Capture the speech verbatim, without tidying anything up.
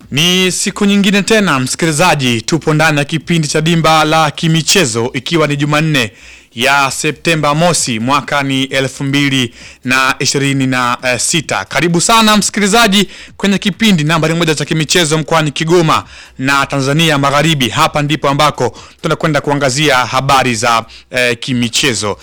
Ni siku nyingine tena msikilizaji, tupo ndani ya kipindi cha Dimba la Kimichezo, ikiwa ni Jumanne ya Septemba mosi mwaka ni elfu mbili na ishirini na sita. Karibu sana msikilizaji kwenye kipindi nambari moja cha kimichezo mkoani Kigoma na Tanzania Magharibi. Hapa ndipo ambako tunakwenda kuangazia habari za eh, kimichezo.